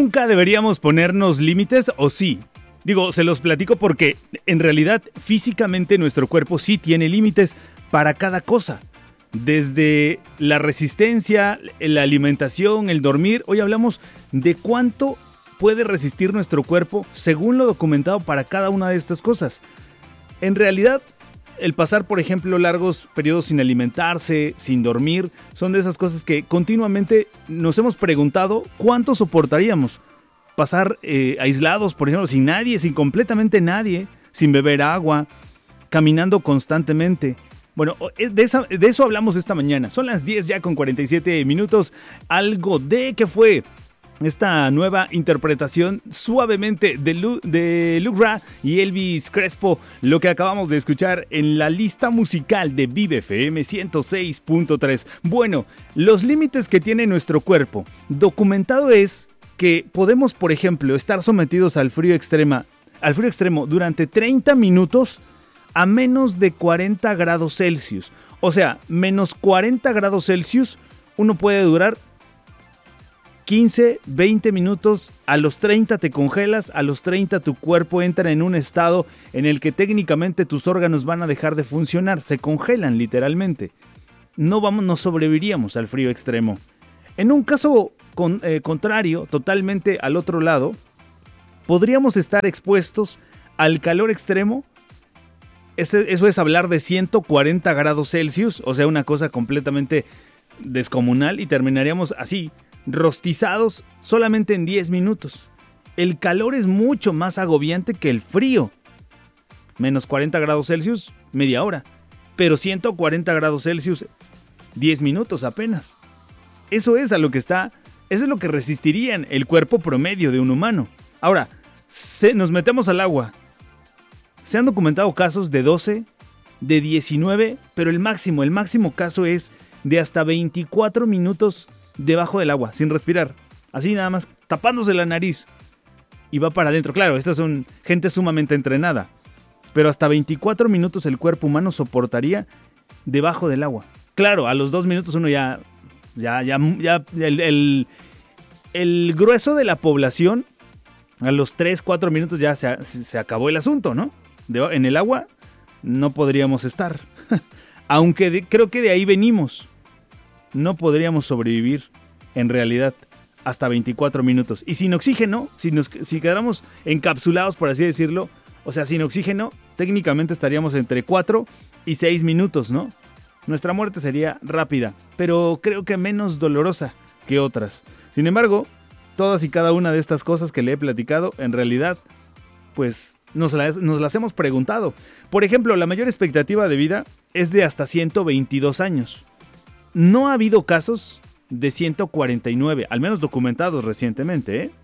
Nunca deberíamos ponernos límites, ¿o sí? Digo, se los platico porque en realidad físicamente nuestro cuerpo sí tiene límites para cada cosa. Desde la resistencia, la alimentación, el dormir. Hoy hablamos de cuánto puede resistir nuestro cuerpo según lo documentado para cada una de estas cosas. En realidad, el pasar, por ejemplo, largos periodos sin alimentarse, sin dormir, son de esas cosas que continuamente nos hemos preguntado cuánto soportaríamos. Pasar aislados, por ejemplo, sin nadie, sin completamente nadie, sin beber agua, caminando constantemente. Bueno, de eso hablamos esta mañana. Son las 10 ya con 47 minutos. Algo de que fue esta nueva interpretación suavemente de Luke Ra y Elvis Crespo, lo que acabamos de escuchar en la lista musical de Vive FM 106.3. Bueno, los límites que tiene nuestro cuerpo. Documentado es que podemos, por ejemplo, estar sometidos al frío extremo durante 30 minutos a menos de 40 grados Celsius. O sea, menos 40 grados Celsius, uno puede durar 15, 20 minutos, a los 30 te congelas, a los 30 tu cuerpo entra en un estado en el que técnicamente tus órganos van a dejar de funcionar, se congelan literalmente. No sobreviviríamos al frío extremo. En un caso contrario, totalmente al otro lado, podríamos estar expuestos al calor extremo. Eso es hablar de 140 grados Celsius, o sea, una cosa completamente descomunal, y terminaríamos así, rostizados solamente en 10 minutos. El calor es mucho más agobiante que el frío. Menos 40 grados Celsius, media hora. Pero 140 grados Celsius, 10 minutos apenas. Eso es lo que resistiría el cuerpo promedio de un humano. Ahora, nos metemos al agua. Se han documentado casos de 12, de 19, pero el máximo caso es de hasta 24 minutos debajo del agua, sin respirar. Así nada más, tapándose la nariz. Y va para adentro. Claro, estas son gente sumamente entrenada. Pero hasta 24 minutos el cuerpo humano soportaría debajo del agua. Claro, a los 2 minutos uno ya el grueso de la población, a los 3, 4 minutos ya se acabó el asunto, ¿no? En el agua no podríamos estar. Aunque creo que de ahí venimos. No podríamos sobrevivir, en realidad, hasta 24 minutos. Y sin oxígeno, si quedáramos encapsulados, por así decirlo, o sea, sin oxígeno, técnicamente estaríamos entre 4 y 6 minutos, ¿no? Nuestra muerte sería rápida, pero creo que menos dolorosa que otras. Sin embargo, todas y cada una de estas cosas que le he platicado, en realidad, pues nos las hemos preguntado. Por ejemplo, la mayor expectativa de vida es de hasta 122 años. No ha habido casos de 149, al menos documentados recientemente, ¿eh?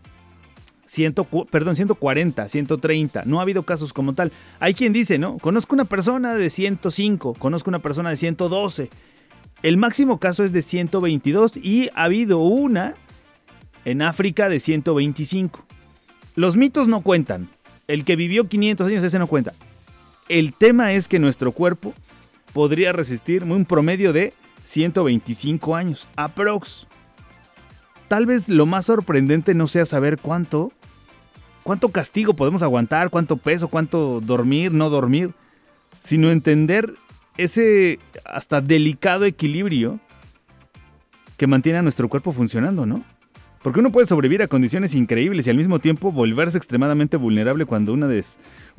140, 130, no ha habido casos como tal. Hay quien dice, ¿no? Conozco una persona de 105, conozco una persona de 112. El máximo caso es de 122 y ha habido una en África de 125. Los mitos no cuentan. El que vivió 500 años, ese no cuenta. El tema es que nuestro cuerpo podría resistir un promedio de 125 años, aprox. Tal vez lo más sorprendente no sea saber cuánto castigo podemos aguantar, cuánto peso, cuánto dormir, no dormir, sino entender ese hasta delicado equilibrio que mantiene a nuestro cuerpo funcionando, ¿no? Porque uno puede sobrevivir a condiciones increíbles y al mismo tiempo volverse extremadamente vulnerable cuando uno de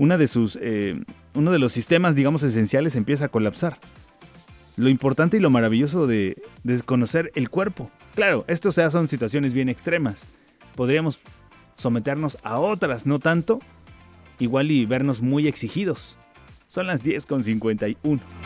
los sistemas, digamos, esenciales empieza a colapsar. Lo importante y lo maravilloso de conocer el cuerpo. Claro, esto son situaciones bien extremas. Podríamos someternos a otras, no tanto, igual y vernos muy exigidos. Son las 10:51.